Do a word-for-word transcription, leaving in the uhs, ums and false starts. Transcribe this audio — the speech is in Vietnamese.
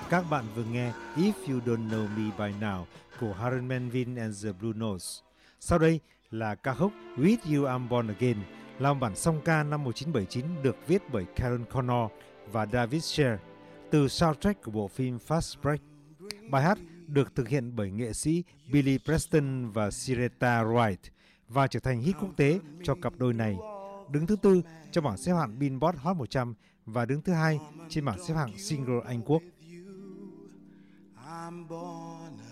Các bạn vừa nghe If You Don't Know Me By Now của Harold Melvin and the Blue Notes. Sau đây là ca khúc With You I'm Born Again, là bản song ca năm một nghìn chín trăm bảy mươi chín được viết bởi Karen Connor và David Sher từ soundtrack của bộ phim Fast Break. Bài hát được thực hiện bởi nghệ sĩ Billy Preston và Syreeta Wright và trở thành hit quốc tế cho cặp đôi này, đứng thứ tư trong bảng xếp hạng Billboard Hot một trăm và đứng thứ hai trên bảng xếp hạng single Anh Quốc. I'm born